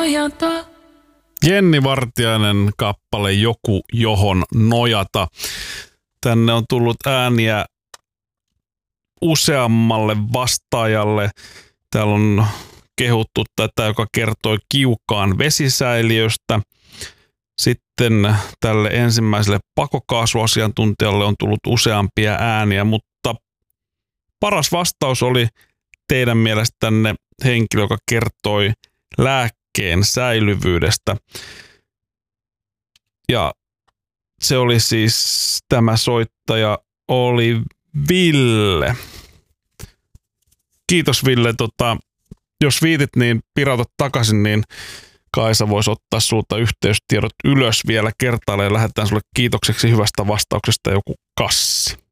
nojata. Jenni Vartiainen kappale Joku, johon nojata. Tänne on tullut ääniä useammalle vastaajalle. Täällä on kehuttu tätä, joka kertoi Kiukaan vesisäiliöstä. Sitten tälle ensimmäiselle pakokaasuasiantuntijalle on tullut useampia ääniä, mutta paras vastaus oli teidän mielestänne henkilö, joka kertoi lääkkeen säilyvyydestä. Ja se oli siis, tämä soittaja oli Ville. Kiitos Ville, jos viitit niin pirauta takaisin, niin Kaisa voisi ottaa sulta yhteystiedot ylös vielä kertaalleen ja lähetään sulle kiitokseksi hyvästä vastauksesta joku kassi.